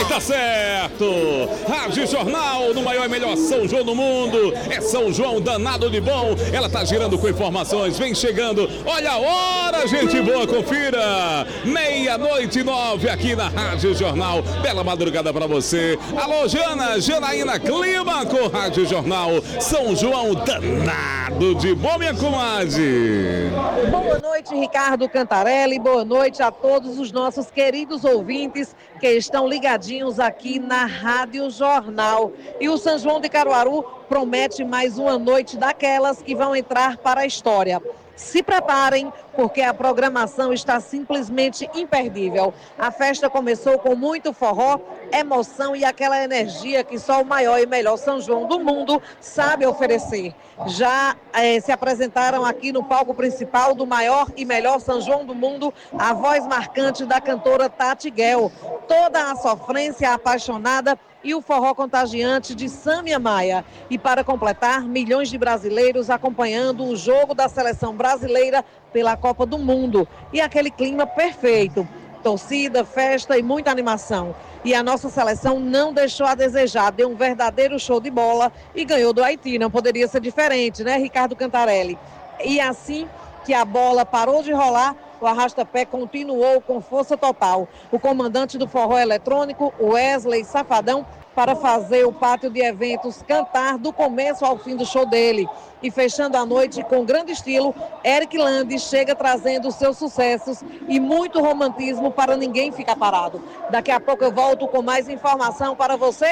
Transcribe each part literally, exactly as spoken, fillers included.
Tá certo! Rádio Jornal, no maior e melhor São João do mundo. É São João danado de bom. Ela tá girando com informações, vem chegando. Olha a hora, gente boa, confira. Meia-noite e nove aqui na Rádio Jornal. Bela madrugada pra você. Alô, Jana, Janaína Clímaco, Rádio Jornal. São João danado de bom, minha comadre. Boa noite, Ricardo Cantarelli. Boa noite a todos os nossos queridos ouvintes que estão ligadinhos aqui na Rádio Jornal. E o São João de Caruaru promete mais uma noite daquelas que vão entrar para a história. Se preparem, porque a programação está simplesmente imperdível. A festa começou com muito forró, emoção e aquela energia que só o maior e melhor São João do mundo sabe oferecer. Já eh, se apresentaram aqui no palco principal do maior e melhor São João do mundo a voz marcante da cantora Tati Guel, toda a sofrência apaixonada e o forró contagiante de Sâmia Maia. E para completar, milhões de brasileiros acompanhando o jogo da seleção brasileira pela Copa do Mundo. E aquele clima perfeito. Torcida, festa e muita animação. E a nossa seleção não deixou a desejar, deu um verdadeiro show de bola e ganhou do Haiti. Não poderia ser diferente, né, Ricardo Cantarelli? E assim que a bola parou de rolar, o arrasta-pé continuou com força total. O comandante do forró eletrônico, Wesley Safadão, para fazer o pátio de eventos cantar do começo ao fim do show dele. E fechando a noite com grande estilo, Eric Lande chega trazendo seus sucessos e muito romantismo para ninguém ficar parado. Daqui a pouco eu volto com mais informação para você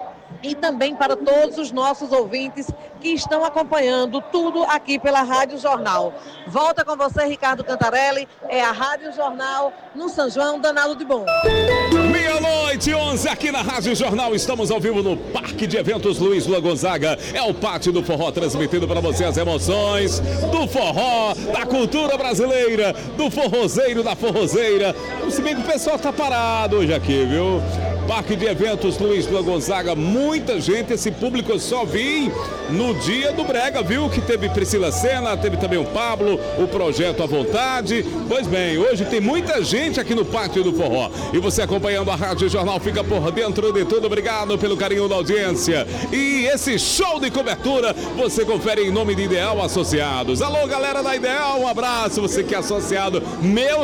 e também para todos os nossos ouvintes que estão acompanhando tudo aqui pela Rádio Jornal. Volta com você, Ricardo Cantarelli, é a Rádio Jornal no São João danado de bom. Meia-noite, onze aqui na Rádio Jornal. Estamos ao vivo no Parque de Eventos Luiz Lua Gonzaga. É o Pátio do Forró, transmitindo para você as emoções do forró, da cultura brasileira, do forrozeiro, da forrozeira. Se bem que o pessoal tá parado hoje aqui, viu? Parque de Eventos Luiz Lua Gonzaga, muita gente, esse público eu só vi no dia do Brega, viu? Que teve Priscila Senna, teve também o Pablo, o Projeto à Vontade. Pois bem, hoje tem muita gente aqui no Pátio do Forró. E você acompanhando a Rádio Jornal fica por dentro de tudo. Obrigado pelo carinho da audiência. E esse show de cobertura você confere em nome de Ideal Associados. Alô, galera da Ideal, um abraço, você que é associado, meu